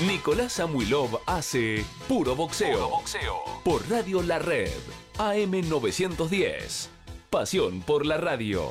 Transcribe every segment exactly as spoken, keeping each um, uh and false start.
Nicolás Samuilov hace Puro Boxeo. Puro Boxeo por Radio La Red, A M novecientos diez. Pasión por la radio.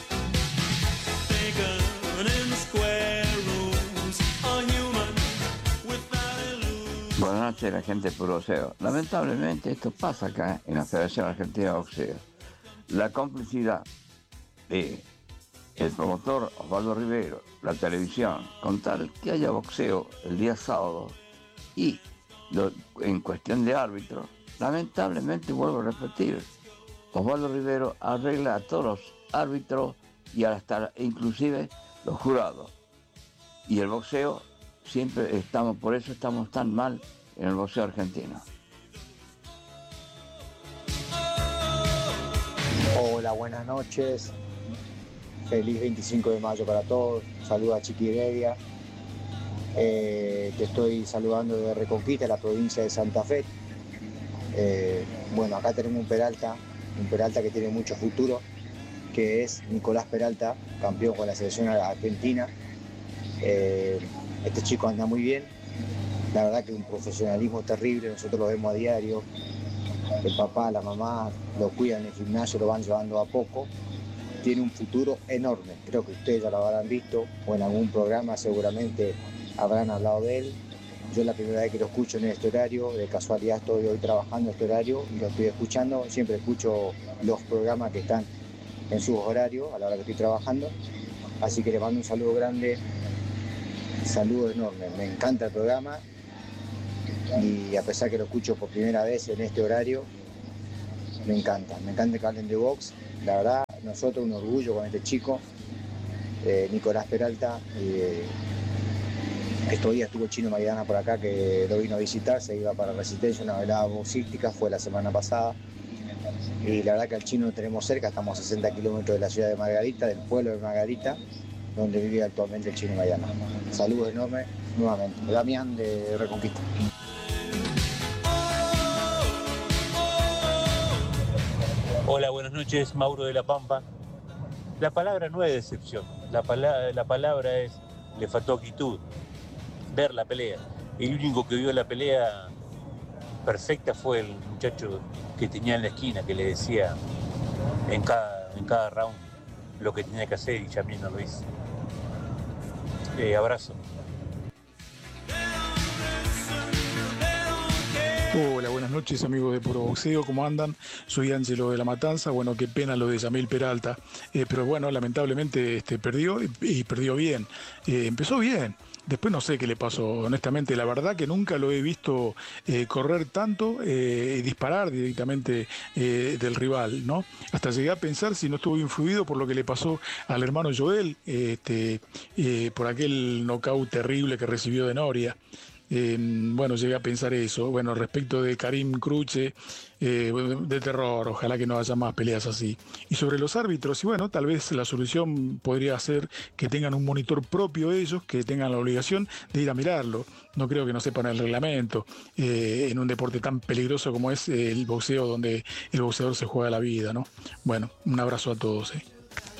Buenas noches, la gente de Puro Boxeo. Lamentablemente esto pasa acá en la Federación Argentina de Boxeo. La complicidad de el promotor Osvaldo Rivero, la televisión, con tal que haya boxeo el día sábado y lo, en cuestión de árbitro, lamentablemente vuelvo a repetir, Osvaldo Rivero arregla a todos los árbitros y hasta inclusive los jurados. Y el boxeo siempre estamos, por eso estamos tan mal en el boxeo argentino. Hola, buenas noches. Feliz veinticinco de mayo para todos. Saluda a Chiqui Heredia. Eh, te estoy saludando de Reconquista, la provincia de Santa Fe. Eh, bueno, acá tenemos un Peralta, un Peralta que tiene mucho futuro, que es Nicolás Peralta, campeón con la selección argentina. Eh, este chico anda muy bien. La verdad que un profesionalismo terrible, nosotros lo vemos a diario. El papá, la mamá lo cuidan en el gimnasio, lo van llevando a poco. Tiene un futuro enorme, creo que ustedes ya lo habrán visto o en algún programa seguramente habrán hablado de él. Yo es la primera vez que lo escucho en este horario, de casualidad estoy hoy trabajando en este horario y lo estoy escuchando, siempre escucho los programas que están en sus horarios a la hora que estoy trabajando, así que le mando un saludo grande, saludo enorme, me encanta el programa y a pesar que lo escucho por primera vez en este horario, me encanta, me encanta que hablen de box, la verdad. Nosotros un orgullo con este chico, eh, Nicolás Peralta. Eh, estos días estuvo el Chino Maidana por acá que lo vino a visitar, se iba para Resistencia, una velada boxística, fue la semana pasada. Y la verdad que al Chino lo tenemos cerca, estamos a sesenta kilómetros de la ciudad de Margarita, del pueblo de Margarita, donde vive actualmente el Chino Maidana. Saludos enormes nuevamente. Damián de Reconquista. Hola, buenas noches, Mauro de La Pampa. La palabra no es decepción, la, pala- la palabra es, le faltó actitud, ver la pelea. El único que vio la pelea perfecta fue el muchacho que tenía en la esquina, que le decía en cada, en cada round lo que tenía que hacer y Yamil no lo hizo. Eh, abrazo. Hola, buenas noches amigos de Puro Boxeo, ¿cómo andan? Soy Ángelo de La Matanza, bueno, qué pena lo de Yamil Peralta, eh, pero bueno, lamentablemente este, perdió y, y perdió bien, eh, empezó bien, después no sé qué le pasó, honestamente, la verdad que nunca lo he visto eh, correr tanto eh, y disparar directamente eh, del rival, ¿no? Hasta llegué a pensar si no estuvo influido por lo que le pasó al hermano Joel, eh, este, eh, por aquel nocaut terrible que recibió de Noria. Eh, bueno, llegué a pensar eso. Bueno, respecto de Karim Cruche, eh, de terror, ojalá que no haya más peleas así. Y sobre los árbitros, y bueno, tal vez la solución podría ser que tengan un monitor propio ellos, que tengan la obligación de ir a mirarlo. No creo que no sepan el reglamento eh, en un deporte tan peligroso como es el boxeo, donde el boxeador se juega la vida, ¿no? Bueno, un abrazo a todos. Eh.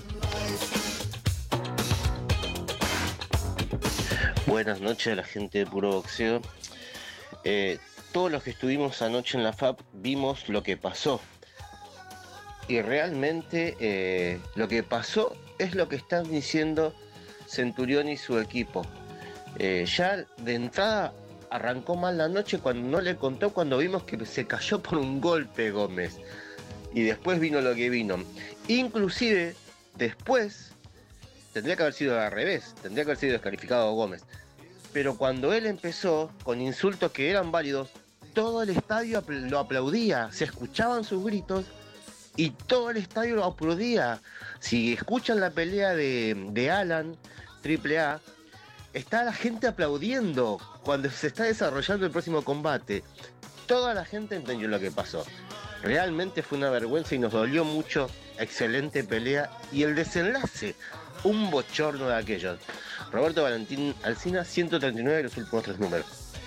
Buenas noches a la gente de Puro Boxeo. Eh, todos los que estuvimos anoche en la F A P vimos lo que pasó. Y realmente eh, lo que pasó es lo que están diciendo Centurión y su equipo. Eh, ya de entrada arrancó mal la noche cuando no le contó, cuando vimos que se cayó por un golpe Gómez. Y después vino lo que vino. Inclusive después tendría que haber sido al revés, tendría que haber sido descalificado Gómez. Pero cuando él empezó, con insultos que eran válidos, todo el estadio lo aplaudía, se escuchaban sus gritos y todo el estadio lo aplaudía. Si escuchan la pelea de, de Alan, Triple A, está la gente aplaudiendo cuando se está desarrollando el próximo combate. Toda la gente entendió lo que pasó. Realmente fue una vergüenza y nos dolió mucho. Excelente pelea y el desenlace, un bochorno de aquellos. Roberto Valentín Alsina, ciento treinta y nueve, los últimos tres números.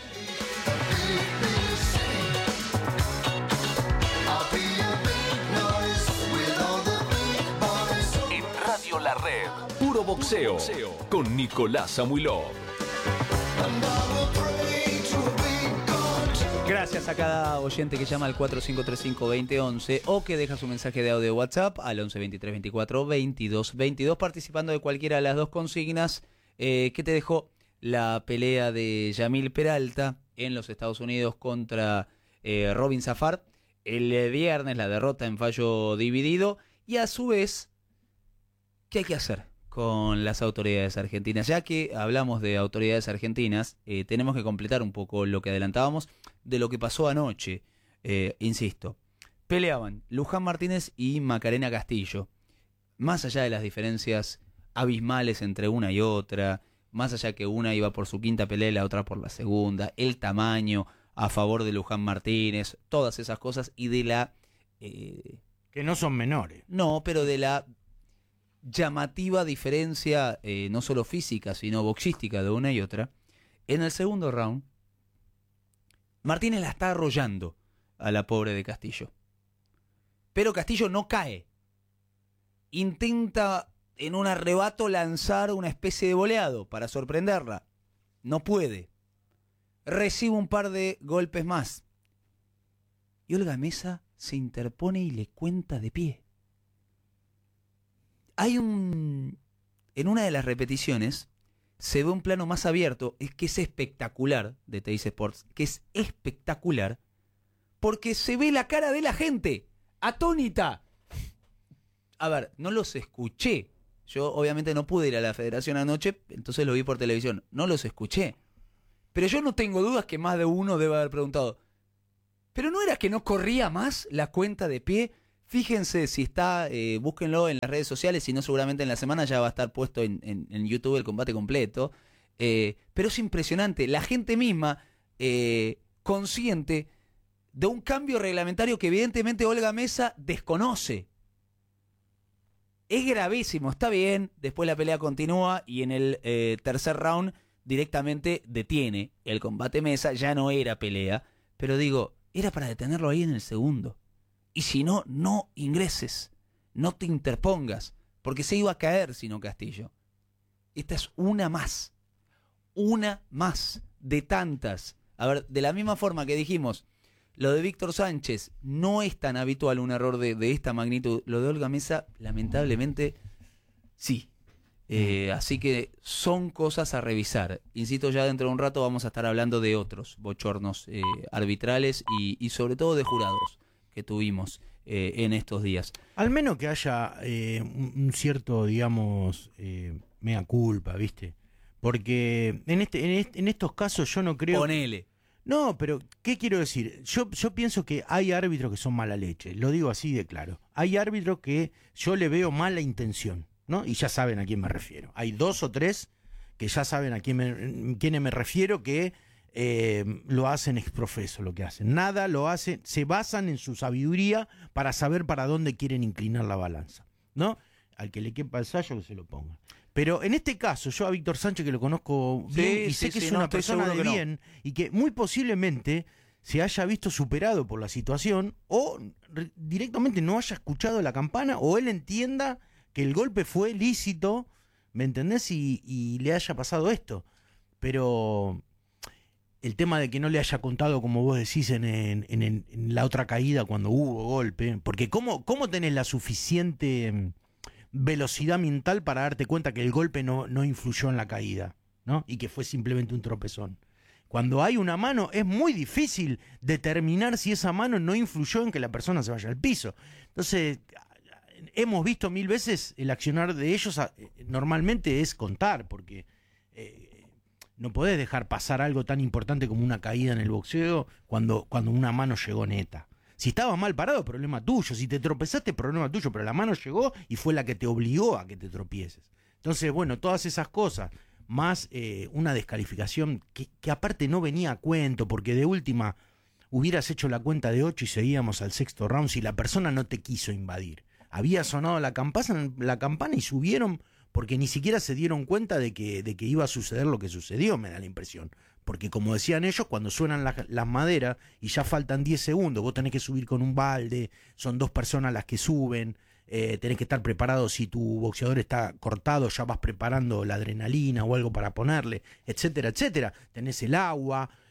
En Radio La Red, Puro Boxeo, con Nicolás Samuilov. Another praise. Gracias a cada oyente que llama al cuatro cinco tres cinco, dos cero uno uno o que deja su mensaje de audio de WhatsApp al once veintitrés veinticuatro veintidós veintidós, participando de cualquiera de las dos consignas eh, que te dejó la pelea de Yamil Peralta en los Estados Unidos contra eh, Robin Zafar el viernes, la derrota en fallo dividido, y a su vez, ¿qué hay que hacer con las autoridades argentinas? Ya que hablamos de autoridades argentinas, eh, tenemos que completar un poco lo que adelantábamos de lo que pasó anoche. Eh, insisto, peleaban Luján Martínez y Macarena Castillo. Más allá de las diferencias abismales entre una y otra, más allá que una iba por su quinta pelea y la otra por la segunda, el tamaño a favor de Luján Martínez, todas esas cosas, y de la... Eh, que no son menores. No, pero de la llamativa diferencia, eh, no solo física, sino boxística de una y otra. En el segundo round, Martínez la está arrollando a la pobre de Castillo. Pero Castillo no cae. Intenta en un arrebato lanzar una especie de voleado para sorprenderla. No puede. Recibe un par de golpes más. Y Olga Mesa se interpone y le cuenta de pie. Hay un... En una de las repeticiones se ve un plano más abierto, es que es espectacular, de Teis Sports, que es espectacular, porque se ve la cara de la gente, atónita. A ver, no los escuché. Yo obviamente no pude ir a la federación anoche, entonces lo vi por televisión. No los escuché. Pero yo no tengo dudas que más de uno debe haber preguntado, ¿pero no era que no corría más la cuenta de pie? Fíjense si está, eh, búsquenlo en las redes sociales, si no seguramente en la semana ya va a estar puesto en, en, en YouTube el combate completo. Eh, pero es impresionante, la gente misma eh, consciente de un cambio reglamentario que evidentemente Olga Mesa desconoce. Es gravísimo, está bien, después la pelea continúa y en el eh, tercer round directamente detiene el combate Mesa, ya no era pelea, pero digo, era para detenerlo ahí en el segundo. Y si no, no ingreses, no te interpongas, porque se iba a caer si no Castillo. Esta es una más, una más de tantas. A ver, de la misma forma que dijimos, lo de Víctor Sánchez no es tan habitual un error de, de esta magnitud. Lo de Olga Mesa, lamentablemente, sí. Eh, así que son cosas a revisar. Insisto, ya dentro de un rato vamos a estar hablando de otros bochornos eh, arbitrales y, y sobre todo de jurados que tuvimos eh, en estos días. Al menos que haya eh, un cierto, digamos, eh, mea culpa, ¿viste? Porque en este, en este en estos casos yo no creo... Ponele. No, pero ¿qué quiero decir? Yo, yo pienso que hay árbitros que son mala leche, lo digo así de claro. Hay árbitros que yo le veo mala intención, ¿no? Y ya saben a quién me refiero. Hay dos o tres que ya saben a quién me, quiénes me refiero que eh, lo hacen exprofeso lo que hacen. Nada lo hacen, se basan en su sabiduría para saber para dónde quieren inclinar la balanza, ¿no? Al que le quepa el sallo que se lo ponga. Pero en este caso, yo a Víctor Sánchez, que lo conozco bien, sí, y sé sí, que sí, es una no, persona de bien, no. Y que muy posiblemente se haya visto superado por la situación, o re- directamente no haya escuchado la campana, o él entienda que el golpe fue lícito, ¿me entendés? Y, y le haya pasado esto. Pero el tema de que no le haya contado, como vos decís, en, en, en, en la otra caída cuando hubo golpe, porque ¿cómo, cómo tenés la suficiente velocidad mental para darte cuenta que el golpe no, no influyó en la caída, ¿no? Y que fue simplemente un tropezón? Cuando hay una mano es muy difícil determinar si esa mano no influyó en que la persona se vaya al piso. Entonces, hemos visto mil veces el accionar de ellos, normalmente es contar, porque eh, no podés dejar pasar algo tan importante como una caída en el boxeo cuando, cuando una mano llegó neta. Si estabas mal parado, problema tuyo. Si te tropezaste, problema tuyo. Pero la mano llegó y fue la que te obligó a que te tropieces. Entonces, bueno, todas esas cosas, más eh, una descalificación que, que aparte no venía a cuento, porque de última hubieras hecho la cuenta de ocho y seguíamos al sexto round si la persona no te quiso invadir. Había sonado la campana, la campana y subieron porque ni siquiera se dieron cuenta de que, de que iba a suceder lo que sucedió, me da la impresión. Porque como decían ellos, cuando suenan las, las maderas y ya faltan diez segundos, vos tenés que subir con un balde, son dos personas las que suben, eh, tenés que estar preparado si tu boxeador está cortado, ya vas preparando la adrenalina o algo para ponerle, etcétera, etcétera. Tenés el agua,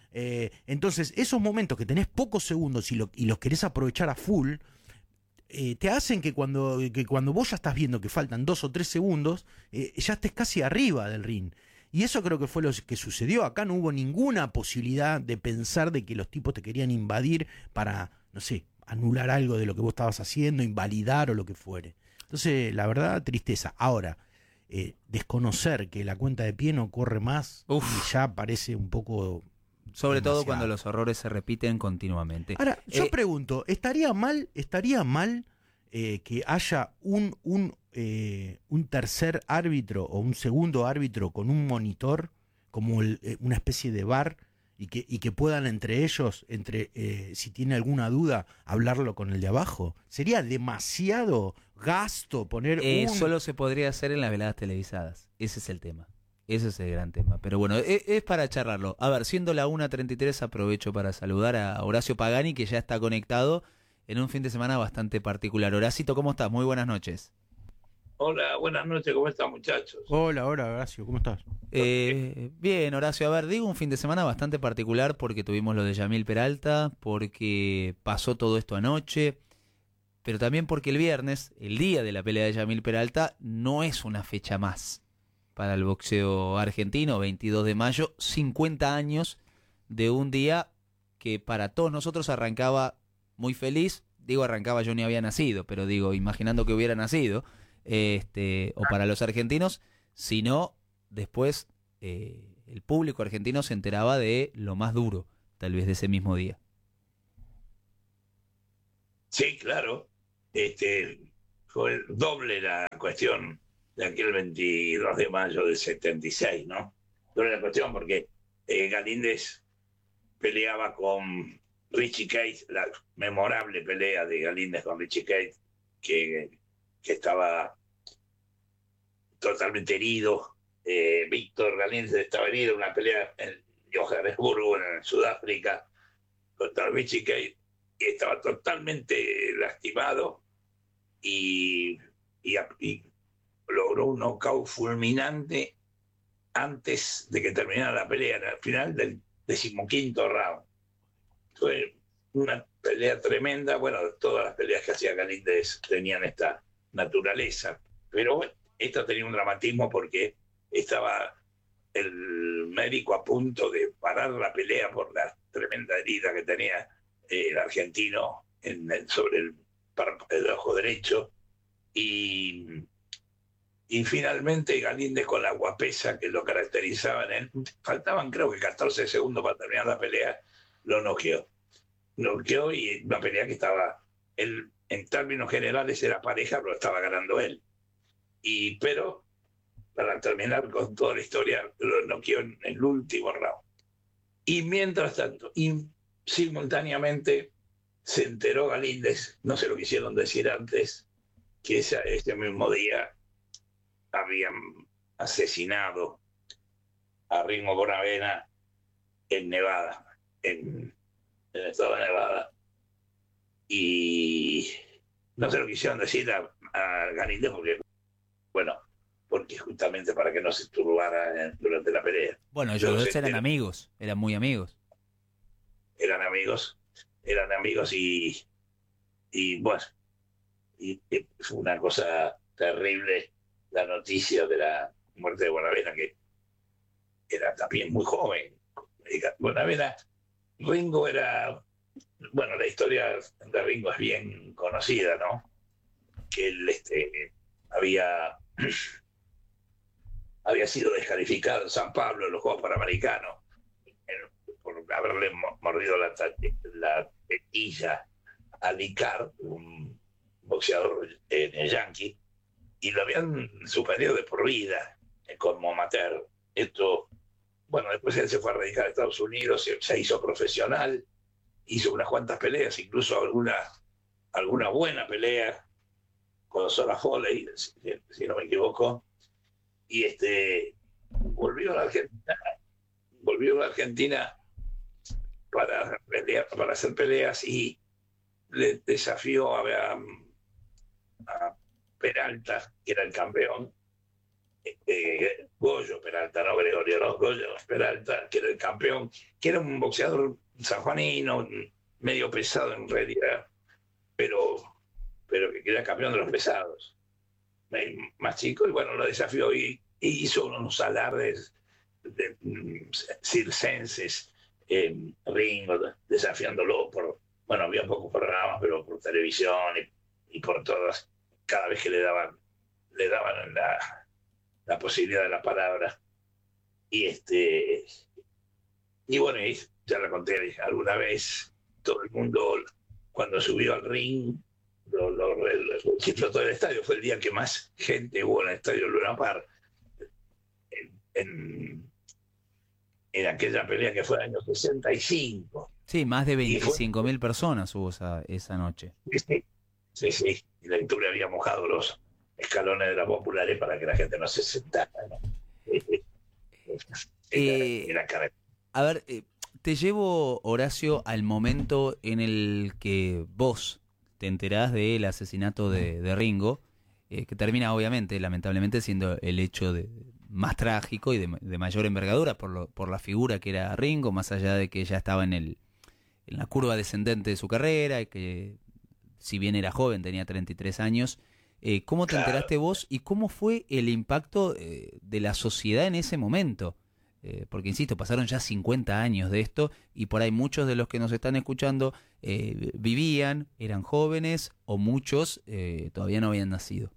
Eh, entonces, esos momentos que tenés pocos segundos y, lo, y los querés aprovechar a full, eh, te hacen que cuando, que cuando vos ya estás viendo que faltan dos o tres segundos, eh, ya estés casi arriba del ring. Y eso creo que fue lo que sucedió. Acá no hubo ninguna posibilidad de pensar de que los tipos te querían invadir para, no sé, anular algo de lo que vos estabas haciendo, invalidar o lo que fuere. Entonces, la verdad, tristeza. Ahora, eh, desconocer que la cuenta de pie no corre más, y ya parece un poco... Sobre demasiado. todo cuando los errores se repiten continuamente. Ahora, yo Eh, pregunto, ¿estaría mal, estaría mal eh, que haya un, un, eh, un tercer árbitro o un segundo árbitro con un monitor, como el, eh, una especie de bar, y que, y que puedan entre ellos, entre eh, si tiene alguna duda, hablarlo con el de abajo? ¿Sería demasiado gasto poner eh, un... Solo se podría hacer en las veladas televisadas. Ese es el tema. Ese es el gran tema. Pero bueno, es, es para charlarlo. A ver, siendo la una treinta y tres, aprovecho para saludar a Horacio Pagani, que ya está conectado en un fin de semana bastante particular. Horacito, ¿cómo estás? Muy buenas noches. Hola, buenas noches, ¿cómo están, muchachos? Hola, hola, Horacio, ¿cómo estás? Eh, bien, Horacio, a ver, digo un fin de semana bastante particular porque tuvimos lo de Yamil Peralta, porque pasó todo esto anoche, pero también porque el viernes, el día de la pelea de Yamil Peralta, no es una fecha más para el boxeo argentino, veintidós de mayo, cincuenta años de un día que para todos nosotros arrancaba muy feliz. Digo, arrancaba, yo ni había nacido, pero digo, imaginando que hubiera nacido, este, o para los argentinos, sino después eh, el público argentino se enteraba de lo más duro, tal vez de ese mismo día. Sí, claro. Este, fue doble la cuestión de aquel veintidós de mayo del setenta y seis, ¿no? Doble la cuestión porque eh, Galíndez peleaba con Richie Cage, la memorable pelea de Galíndez con Richie Cage, que, que estaba totalmente herido. Eh, Víctor Galíndez estaba herido en una pelea en Johannesburgo, en Sudáfrica, contra Richie Cage, y estaba totalmente lastimado y, y, y logró un knockout fulminante antes de que terminara la pelea, al final del decimoquinto round. Fue una pelea tremenda. Bueno, todas las peleas que hacía Galíndez tenían esta naturaleza, pero bueno, esta tenía un dramatismo porque estaba el médico a punto de parar la pelea por la tremenda herida que tenía eh, el argentino en el, sobre el, el ojo derecho, y, y finalmente Galíndez, con la guapesa que lo caracterizaba en él, faltaban creo que catorce segundos para terminar la pelea, lo noqueó. Noqueó, y una pelea que estaba, él, en términos generales era pareja, pero estaba ganando él. Y, pero para terminar con toda la historia, lo noqueó en el último round. Y mientras tanto, y simultáneamente se enteró Galíndez, no se lo quisieron decir antes, que ese, ese mismo día habían asesinado a Ringo Bonavena en Nevada, en, en el estado de Nevada. Y no se lo quisieron decir a, a Galíndez porque, bueno, porque justamente para que no se turbara durante la pelea. Bueno, ellos dos eran amigos, eran muy amigos. Eran amigos, eran amigos y, y bueno, y, y fue una cosa terrible la noticia de la muerte de Bonavena, que era también muy joven. Bonavena, Ringo era, bueno, la historia de Ringo es bien conocida, ¿no? Que él este, había... había sido descalificado en San Pablo en los Juegos Panamericanos por haberle mordido la, la tetilla a Licar, un boxeador eh, yankee, y lo habían suspendido de por vida eh, como amateur. Esto, bueno, después él se fue a radicar a Estados Unidos, se, se hizo profesional, hizo unas cuantas peleas, incluso alguna, alguna buena pelea con Sola Foley, si, si no me equivoco. Y este volvió a la Argentina, volvió a la Argentina para, pelear, para hacer peleas, y le desafió a, a Peralta, que era el campeón, eh, Goyo Peralta, no Gregorio, no, Goyo Peralta, que era el campeón, que era un boxeador sanjuanino, medio pesado en realidad, pero, pero que era campeón de los pesados, más chico, y bueno, lo desafió y, y hizo unos alardes de, de, circenses en Ringo, desafiándolo por, bueno, había pocos programas, pero por televisión y, y por todas, cada vez que le daban, le daban la, la posibilidad de la palabra. Y este, y bueno, y ya la conté alguna vez, todo el mundo cuando subió al ring, lo, lo, lo, lo explotó el estadio, fue el día que más gente hubo en el estadio Luna Park, en, en, en aquella pelea que fue en el año sesenta y cinco. Sí, más de veinticinco mil personas hubo esa, esa noche. Sí, sí, sí, y la Inture había mojado los escalones de las populares para que la gente no se sentara, ¿no? Eh, era, era a ver, eh, te llevo, Horacio, al momento en el que vos te enterás del asesinato de, de Ringo, eh, que termina obviamente, lamentablemente, siendo el hecho de, más trágico y de, de mayor envergadura por, lo, por la figura que era Ringo, más allá de que ya estaba en, el, en la curva descendente de su carrera, y que si bien era joven, tenía treinta y tres años. Eh, ¿Cómo te enteraste vos y cómo fue el impacto eh, de la sociedad en ese momento? Eh, porque, insisto, pasaron ya cincuenta años de esto y por ahí muchos de los que nos están escuchando eh, vivían, eran jóvenes o muchos eh, todavía no habían nacido.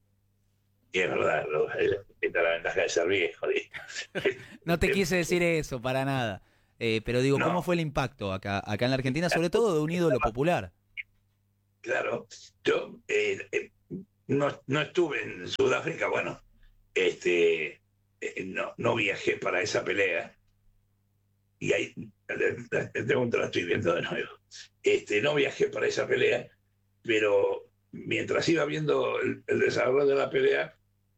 Y es verdad, lo, es la ventaja de ser viejo. No te quise decir eso, para nada. Eh, pero digo, ¿cómo no. fue el impacto acá, acá en la Argentina, sobre todo de un ídolo popular? Claro, yo... Eh, eh, No, no estuve en Sudáfrica, bueno, este, no, no viajé para esa pelea. Y ahí, la pregunta la estoy viendo de nuevo. Este, no viajé para esa pelea, pero mientras iba viendo el, el desarrollo de la pelea,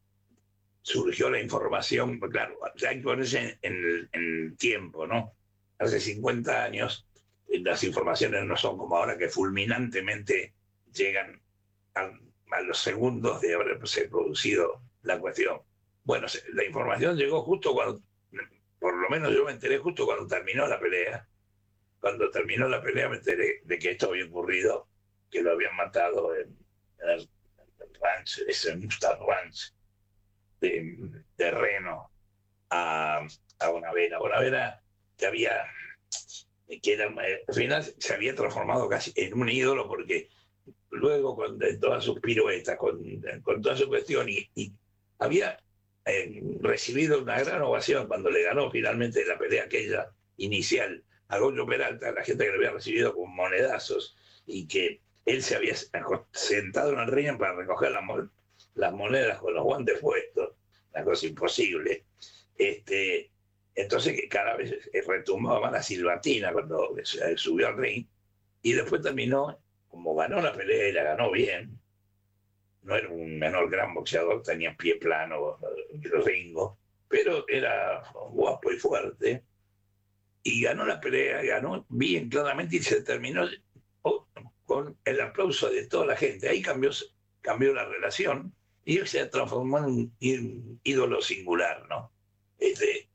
surgió la información, claro, hay que ponerse en, en el tiempo, ¿no? Hace cincuenta años, las informaciones no son como ahora que fulminantemente llegan a a los segundos de haberse producido la cuestión. Bueno, la información llegó justo cuando, por lo menos yo me enteré justo cuando terminó la pelea. Cuando terminó la pelea me enteré de que esto había ocurrido, que lo habían matado en, en el, el ranch, ese Mustang Ranch de, de Reno a, a Bonavena. Bonavena que había, que era, al final se había transformado casi en un ídolo porque luego con todas sus piruetas, con, con toda su cuestión, y, y había eh, recibido una gran ovación cuando le ganó finalmente la pelea aquella inicial a Goyo Peralta, la gente que le había recibido con monedazos, y que él se había sentado en el ring para recoger la, las monedas con los guantes puestos, una cosa imposible. Este, entonces que cada vez retumbaba más la silbatina cuando se subió al ring, y después terminó, como ganó la pelea y la ganó bien, no era un menor gran boxeador, tenía pie plano, Ringo, pero era guapo y fuerte, y ganó la pelea, ganó bien claramente y se terminó con el aplauso de toda la gente. Ahí cambió, cambió la relación y se transformó en un ídolo singular, ¿no? Este,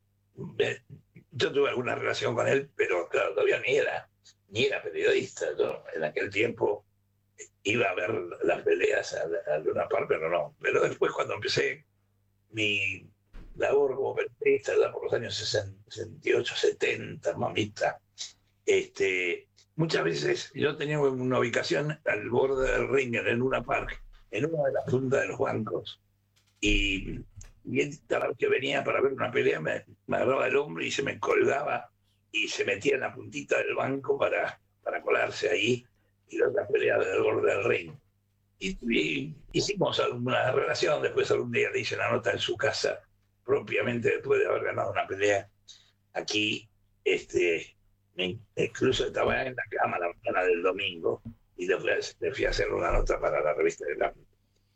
yo tuve alguna relación con él, pero claro, todavía ni era ni era periodista. Yo en aquel tiempo iba a ver las peleas a, a Luna Park, pero no. Pero después, cuando empecé mi labor como periodista, ya por los años sesenta y ocho, setenta, mamita, este, muchas veces yo tenía una ubicación al borde del ring en el Luna Park, en una de las puntas de los bancos, y, y él, cada vez que venía para ver una pelea, me, me agarraba el hombro y se me colgaba y se metía en la puntita del banco para, para colarse ahí y ver las peleas del borde del ring. Y, y hicimos alguna relación, después algún día le hice una nota en su casa, propiamente después de haber ganado una pelea. Aquí, este, me, incluso estaba en la cama la mañana del domingo y le fui, a, le fui a hacer una nota para la revista de la...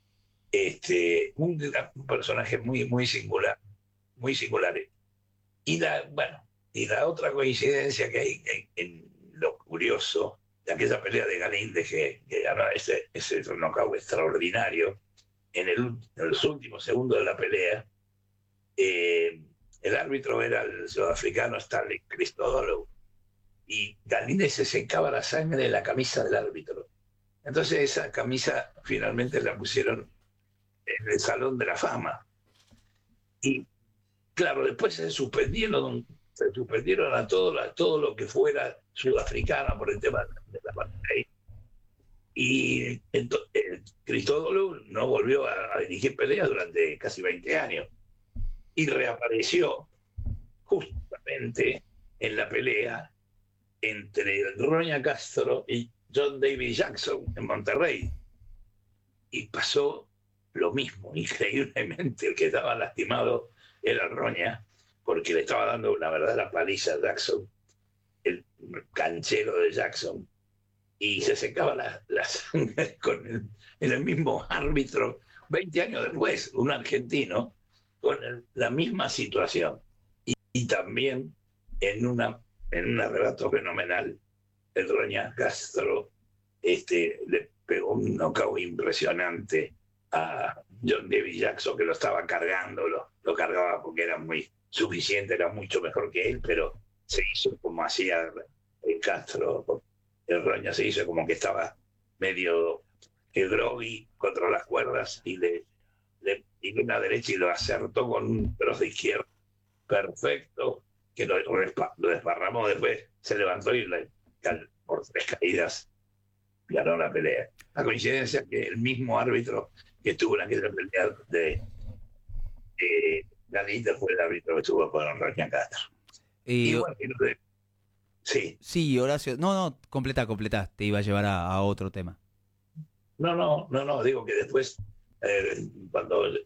Este, un, un personaje muy, muy singular, muy singular. Y la, bueno, y la otra coincidencia que hay en, en lo curioso de aquella pelea de Galíndez que, que ganó ese, ese knockout extraordinario, en, el, en los últimos segundos de la pelea, eh, el árbitro era el sudafricano Stanley Christodoulou, y Galíndez se secaba la sangre de la camisa del árbitro. Entonces esa camisa finalmente la pusieron en el Salón de la Fama. Y claro, después se suspendieron, se suspendieron a todo, a todo lo que fuera sudafricano por el tema de la apartheid. Y entonces Christodoulou no volvió a, a dirigir peleas durante casi veinte años. Y reapareció justamente en la pelea entre Roña Castro y John David Jackson en Monterrey. Y pasó lo mismo, increíblemente. El que estaba lastimado era Roña, porque le estaba dando una verdadera paliza a Jackson, el canchero de Jackson, y se secaba la, la sangre con el, en el mismo árbitro veinte años después, un argentino, con el, la misma situación. Y, y también en, una, en un arrebato fenomenal, el Roña Castro este, le pegó un knockout impresionante a John David Jackson, que lo estaba cargando, lo, lo cargaba porque era muy suficiente, era mucho mejor que él, pero se hizo como hacía el Castro. El Roña se hizo como que estaba medio groggy contra las cuerdas y le, le tiró una derecha y lo acertó con un trozo de izquierda perfecto, que lo, lo desparramó. Después se levantó y le, por tres caídas ganó la pelea. La coincidencia que el mismo árbitro que estuvo en aquella pelea de eh, Galíndez fue el árbitro que estuvo con Roña Castro. Y, y bueno, y lo de, sí. Sí, Horacio. No, no, completa, completa. Te iba a llevar a, a otro tema. No, no, no, no. Digo que después, eh, cuando